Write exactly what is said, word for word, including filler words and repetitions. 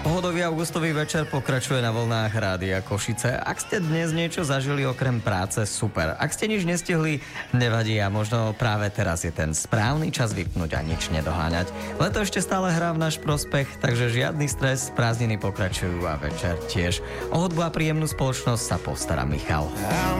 Pohodový augustový večer pokračuje na vlnách Rádia Košice. Ak ste dnes niečo zažili okrem práce, super. Ak ste nič nestihli, nevadí a možno práve teraz je ten správny čas vypnúť a nič nedoháňať. Leto ešte stále hrá v náš prospech, takže žiadny stres, prázdniny pokračujú a večer tiež. O hudbu a príjemnú spoločnosť sa postará Michal.